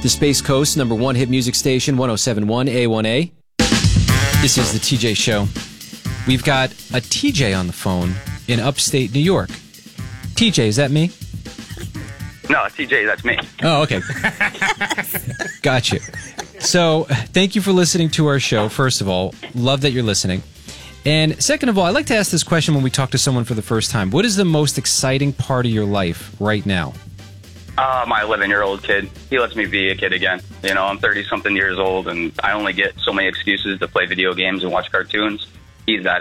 The Space Coast number one hit music station, 107.1 A1A. This is the TJ Show. We've got a TJ on the phone in upstate New York. TJ, is that me? No, TJ, that's me. Oh, okay. Gotcha. So, thank you for listening to our show, first of all. Love that you're listening. And second of all, I like to ask this question when we talk to someone for the first time. What is the most exciting part of your life right now? My 11-year-old kid. He lets me be a kid again. You know, I'm 30-something years old, and I only get so many excuses to play video games and watch cartoons. He's that